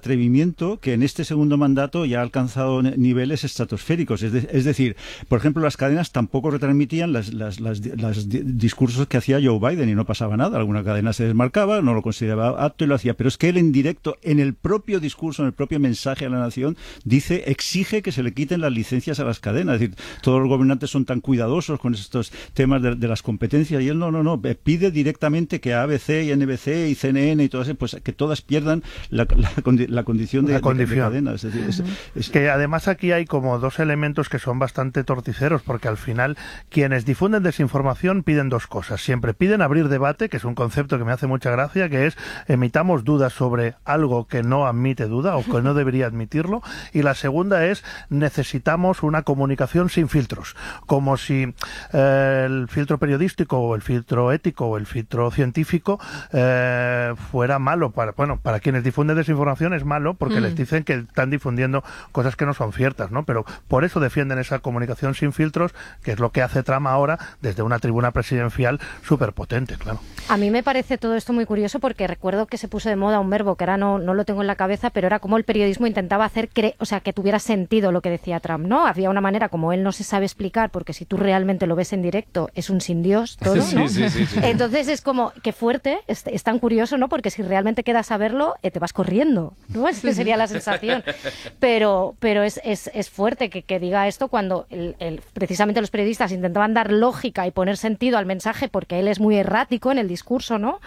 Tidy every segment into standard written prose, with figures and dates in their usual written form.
atrevimiento que en este segundo mandato ya ha alcanzado niveles estratosféricos. Es decir, por ejemplo, las cadenas tampoco retransmitían los discursos que hacía Joe Biden y no pasaba nada. Alguna cadena se desmarcaba, no lo consideraba apto y lo hacía. Pero es que él en directo, en el propio discurso, en el propio mensaje a la nación, exige que se le quiten las licencias a las cadenas. Es decir, todos los gobernantes son tan cuidadosos con estos temas de las competencias y él no. Pide directamente que ABC y NBC y CNN y todas, pues que todas pierdan la condición de cadenas. Es decir, que además aquí hay como dos elementos que son bastante torticeros, porque al final quienes difunden desinformación piden dos cosas. Siempre piden abrir debate, que es un concepto que me hace mucha gracia, que es emitamos dudas sobre algo que no admite duda o que no debería admitirlo, y la segunda es necesitamos una comunicación sin filtros, como si el filtro periodístico o el filtro ético o el filtro científico fuera malo para quienes difunden desinformación. Es malo porque les dicen que están difundiendo cosas que no son ciertas, ¿no? Pero por eso defienden esa comunicación sin filtros, que es lo que hace Trump ahora desde una tribuna presidencial súper potente, claro. A mí me parece todo esto muy curioso porque recuerdo que se puso de moda un verbo que ahora no lo tengo en la cabeza, pero era como el periodismo intentaba hacer que tuviera sentido lo que decía Trump, ¿no? Había una manera, como él no se sabe explicar, porque si tú realmente lo ves en directo es un sin Dios todo, ¿no? Sí. Entonces es como, qué fuerte, es tan curioso, ¿no? Porque si realmente quedas a verlo, te vas corriendo, ¿no? Esa sería la sensación. Pero es fuerte que diga esto cuando precisamente los periodistas intentaban dar lógica y poner sentido al mensaje porque él es muy errático en el discurso, ¿no?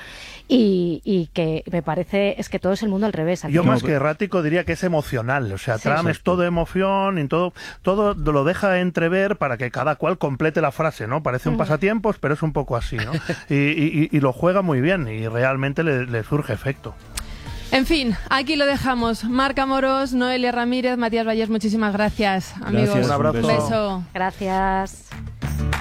Y que me parece es que todo es el mundo al revés. Aquí. Yo más que errático diría que es emocional, o sea, sí, Trump es todo emoción y todo lo deja entrever para que cada cual complete la frase, ¿no? Parece un pasatiempos, pero es un poco así, ¿no? Y lo juega muy bien y realmente le surge efecto. En fin, aquí lo dejamos. Marc Amorós, Noelia Ramírez, Matías Vallés, muchísimas gracias, amigos. Gracias, un abrazo. Un beso. Gracias.